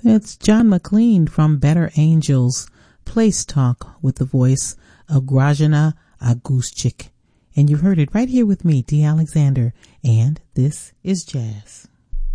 That's John McLean from Better Angels, Place Talk, with the voice of Grajana Aguschik. And you've heard it right here with me, D. Alexander, and this is Jazz.